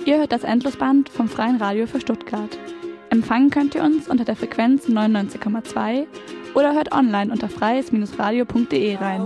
Ihr hört das Endlosband vom Freien Radio für Stuttgart. Empfangen könnt ihr uns unter der Frequenz 99,2 oder hört online unter freies-radio.de rein.